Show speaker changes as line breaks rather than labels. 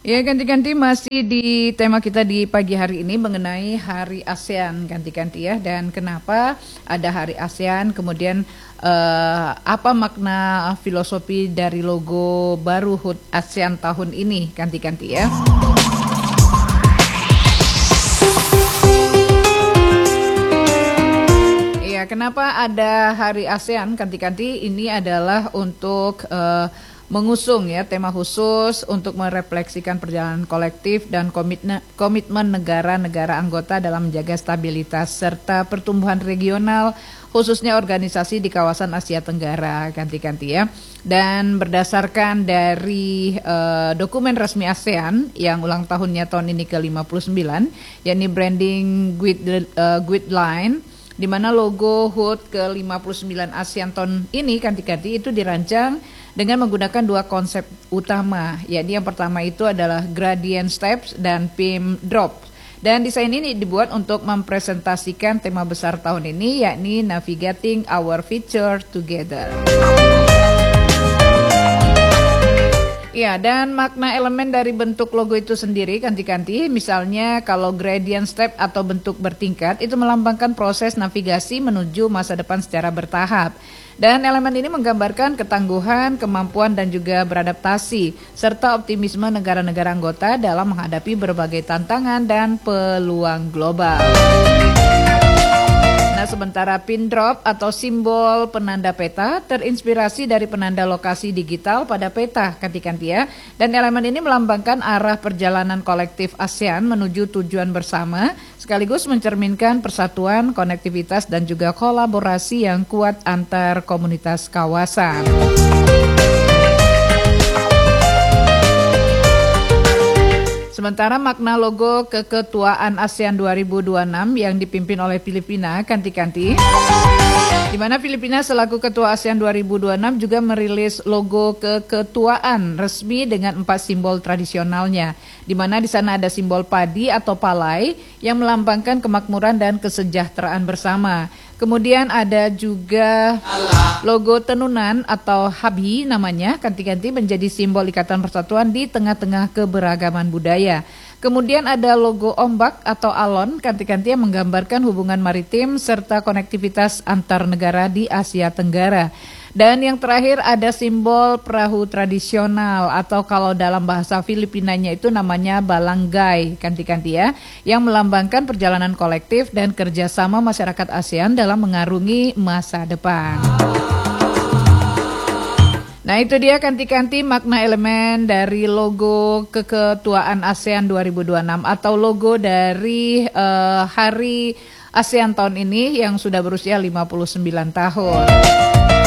Ya, ganti-ganti masih di tema kita di pagi hari ini mengenai Hari ASEAN, ganti-ganti ya. Dan kenapa ada Hari ASEAN, kemudian apa makna filosofi dari logo baru HUT ASEAN tahun ini, ganti-ganti ya. Ya, kenapa ada Hari ASEAN, ganti-ganti ini adalah untuk mengusung ya tema khusus untuk merefleksikan perjalanan kolektif dan komitmen negara-negara anggota dalam menjaga stabilitas serta pertumbuhan regional, khususnya organisasi di kawasan Asia Tenggara, ganti-ganti ya. Dan berdasarkan dari dokumen resmi ASEAN yang ulang tahunnya tahun ini ke-59, yakni Branding Guideline, di mana logo HUT ke-59 ASEAN tahun ini ganti-ganti itu dirancang dengan menggunakan dua konsep utama, yakni yang pertama itu adalah gradient steps dan pin drop. Dan desain ini dibuat untuk mempresentasikan tema besar tahun ini, yakni Navigating Our Future Together. Ya, dan makna elemen dari bentuk logo itu sendiri ganti-ganti, misalnya kalau gradient step atau bentuk bertingkat itu melambangkan proses navigasi menuju masa depan secara bertahap. Dan elemen ini menggambarkan ketangguhan, kemampuan dan juga beradaptasi, serta optimisme negara-negara anggota dalam menghadapi berbagai tantangan dan peluang global. Nah, sementara pin drop atau simbol penanda peta terinspirasi dari penanda lokasi digital pada peta, ganti-ganti ya. Dan elemen ini melambangkan arah perjalanan kolektif ASEAN menuju tujuan bersama, sekaligus mencerminkan persatuan, konektivitas dan juga kolaborasi yang kuat antar komunitas kawasan. Sementara makna logo keketuaan ASEAN 2026 yang dipimpin oleh Filipina, ganti-ganti, di mana Filipina selaku ketua ASEAN 2026 juga merilis logo keketuaan resmi dengan 4 simbol tradisionalnya, di mana di sana ada simbol padi atau palai yang melambangkan kemakmuran dan kesejahteraan bersama. Kemudian ada juga logo tenunan atau habi namanya, ganti-ganti menjadi simbol ikatan persatuan di tengah-tengah keberagaman budaya. Kemudian ada logo ombak atau alon, ganti-ganti yang menggambarkan hubungan maritim serta konektivitas antar negara di Asia Tenggara. Dan yang terakhir ada simbol perahu tradisional atau kalau dalam bahasa Filipinanya itu namanya balangay, ganti-ganti ya, yang melambangkan perjalanan kolektif dan kerjasama masyarakat ASEAN dalam mengarungi masa depan. Nah, itu dia ganti-ganti makna elemen dari logo keketuaan ASEAN 2026 atau logo dari Hari ASEAN tahun ini yang sudah berusia 59 tahun.